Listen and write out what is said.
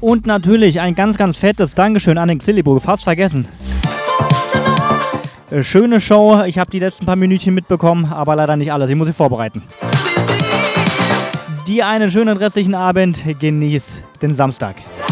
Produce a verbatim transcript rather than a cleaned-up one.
Und natürlich ein ganz, ganz fettes Dankeschön an den Xillibo, fast vergessen. Schöne Show, ich habe die letzten paar Minütchen mitbekommen, aber leider nicht alles, ich muss sie vorbereiten. Dir einen schönen restlichen Abend, genieß den Samstag.